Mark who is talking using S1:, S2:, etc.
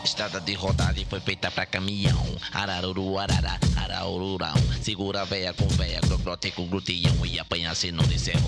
S1: Estrada de rodagem foi feita pra caminhão. Araruru, arará, araururão. Segura a véia com véia, grogrote com glutião. E apanha se não disser